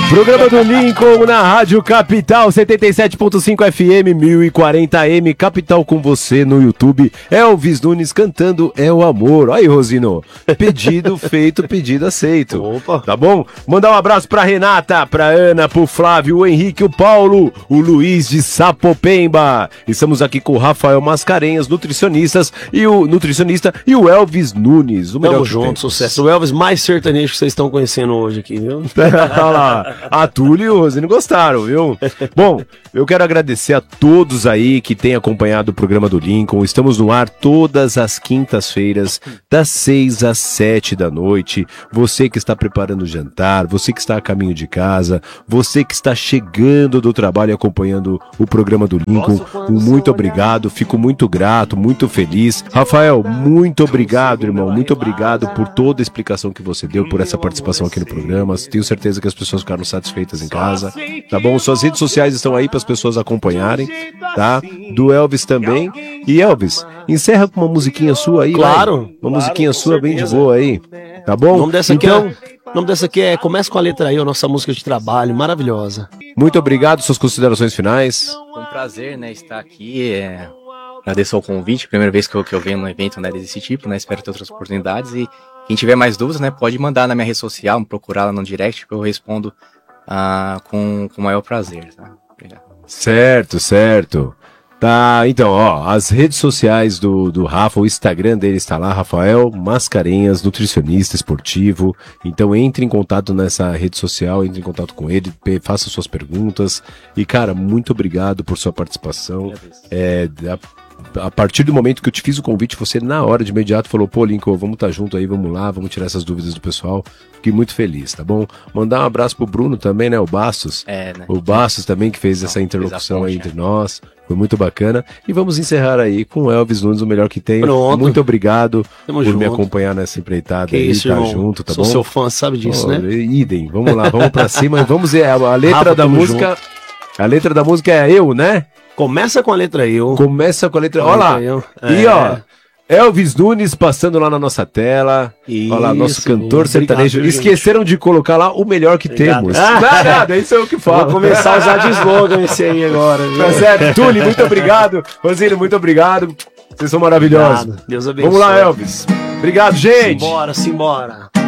Programa do Lincoln na Rádio Capital 77.5 FM 1040M. Capital com você no YouTube. Elvis Nunes cantando É o Amor. Aí, Rosino. Pedido feito, pedido aceito. Opa. Tá bom? Mandar um abraço pra Renata, pra Ana, pro Flávio, o Henrique, o Paulo, o Luiz de Sapopemba. Estamos aqui com o Rafael Mascarenhas, nutricionista, e o Elvis Nunes. O melhor Tamo junto, sucesso. O Elvis mais sertanejo que vocês estão conhecendo hoje aqui, viu? Olha lá. A Túlio e o Rosino gostaram, viu? Bom, eu quero agradecer a todos aí que têm acompanhado o programa do Lincoln. Estamos no ar todas as quintas-feiras, das 6 às 7 da noite. Você que está preparando o jantar, você que está a caminho de casa, você que está chegando do trabalho e acompanhando o programa do Lincoln, muito obrigado, fico muito grato, muito feliz. Rafael, muito obrigado, irmão, muito obrigado por toda a explicação que você deu, por essa participação aqui no programa. Tenho certeza que as pessoas ficaram satisfeitas em casa, tá bom? Suas redes sociais estão aí para as pessoas acompanharem, tá? Do Elvis também. E Elvis, encerra com uma musiquinha sua aí. Claro. Uma musiquinha sua bem de boa aí, tá bom? O nome dessa aqui é Começa com a Letra I, a nossa música de trabalho, maravilhosa. Muito obrigado, suas considerações finais. Foi um prazer, né, estar aqui. Agradeço o convite, primeira vez que eu venho num evento, né, desse tipo, né? Espero ter outras oportunidades. E quem tiver mais dúvidas, né, pode mandar na minha rede social, me procurar lá no direct, que eu respondo com o maior prazer, tá? Obrigado. Certo. Tá, então, ó, as redes sociais do Rafa, o Instagram dele está lá, Rafael Mascarenhas, nutricionista esportivo. Então entre em contato nessa rede social, entre em contato com ele, faça suas perguntas. E, cara, muito obrigado por sua participação. A partir do momento que eu te fiz o convite, você na hora de imediato falou, pô, Lincoln, vamos estar junto aí, vamos lá, vamos tirar essas dúvidas do pessoal. Fiquei muito feliz, tá bom? Mandar um abraço pro Bruno também, né, o Bastos. Né? O Bastos também que fez essa interlocução aí entre nós. Foi muito bacana. E vamos encerrar aí com o Elvis Nunes, o melhor que tem. Pronto. Muito obrigado Tamo por junto. Me acompanhar nessa empreitada Que aí, isso, tá irmão. junto, tá Sou bom? seu fã, sabe disso, né? Idem, vamos lá, vamos pra cima. Vamos ver, a letra Rafa, da tamo música. junto. A letra da música é Eu, né? Começa com a letra I. Começa com a letra. Olha lá. E ó, Elvis Nunes passando lá na nossa tela. Olha lá, nosso cantor sertanejo. Obrigado, Esqueceram de colocar lá o melhor que temos. Nada, isso é o que falo. Vou começar a usar de slogan esse aí agora. Viu? Tá certo. Tuli, muito obrigado. Rosílio, muito obrigado. Vocês são maravilhosos. Deus abençoe. Vamos lá, Elvis. Obrigado, gente. Simbora.